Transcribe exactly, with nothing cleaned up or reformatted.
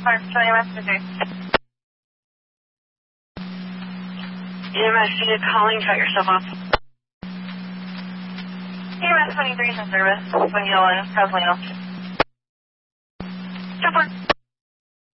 Park, show E M S twenty-three. E M S, you need calling, cut yourself off. E M S twenty-three is in service. When you one, Rosalino. Two four.